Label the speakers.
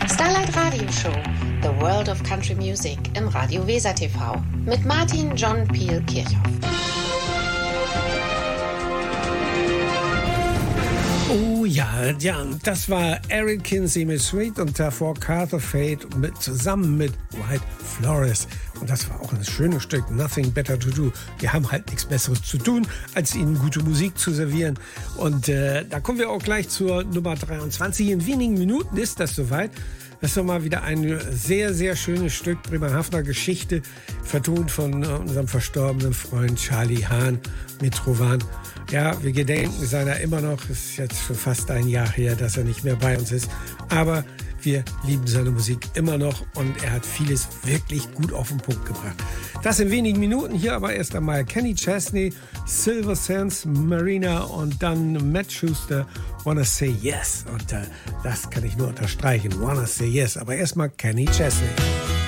Speaker 1: Starlight Radio Show, The World of Country Music im Radio Weser TV mit Martin John Peel Kirchhoff.
Speaker 2: Oh ja, das war Eric Kinsey mit Sweet und davor Carter Fade zusammen mit White Flores. Und das war auch ein schönes Stück, Nothing Better to Do. Wir haben halt nichts Besseres zu tun, als Ihnen gute Musik zu servieren. Und da kommen wir auch gleich zur Nummer 23. In wenigen Minuten ist das soweit. Das ist nochmal wieder ein sehr, sehr schönes Stück Bremerhavener Geschichte, vertont von unserem verstorbenen Freund Charlie Hahn mit Trovan. Ja, wir gedenken seiner immer noch. Es ist jetzt schon fast ein Jahr her, dass er nicht mehr bei uns ist. Aber wir lieben seine Musik immer noch und er hat vieles wirklich gut auf den Punkt gebracht. Das in wenigen Minuten. Hier aber erst einmal Kenny Chesney, Silver Sands Marina und dann Matt Schuster, Wanna Say Yes. Und das kann ich nur unterstreichen. Wanna Say Yes. Aber erstmal Kenny Chesney.